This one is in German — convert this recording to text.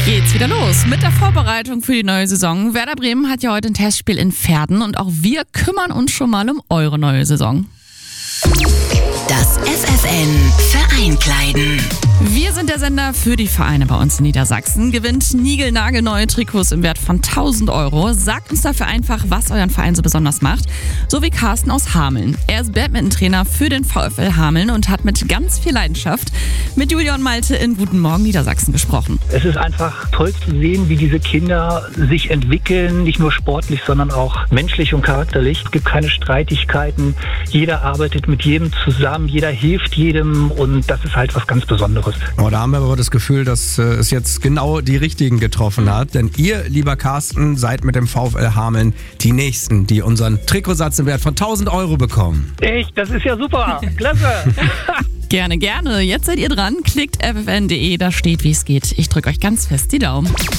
Geht's wieder los mit der Vorbereitung für die neue Saison. Werder Bremen hat ja heute ein Testspiel in Verden und auch wir kümmern uns schon mal um eure neue Saison. Das FFN Vereinkleiden. Wir sind der Sender für die Vereine bei uns in Niedersachsen. Gewinnt niegelnagelneue Trikots im Wert von 1.000 Euro. Sagt uns dafür einfach, was euren Verein so besonders macht. So wie Carsten aus Hameln. Er ist Badminton-Trainer für den VfL Hameln und hat mit ganz viel Leidenschaft mit Julian Malte in Guten Morgen Niedersachsen gesprochen. Es ist einfach toll zu sehen, wie diese Kinder sich entwickeln, nicht nur sportlich, sondern auch menschlich und charakterlich. Es gibt keine Streitigkeiten, jeder arbeitet mit jedem zusammen, jeder hilft jedem und das ist halt was ganz Besonderes. Oh, da haben wir aber das Gefühl, dass es jetzt genau die Richtigen getroffen hat. Denn ihr, lieber Carsten, seid mit dem VfL Hameln die Nächsten, die unseren Trikotsatz im Wert von 1.000 Euro bekommen. Echt, das ist ja super, klasse. Gerne, gerne. Jetzt seid ihr dran. Klickt ffn.de, da steht, wie es geht. Ich drücke euch ganz fest die Daumen.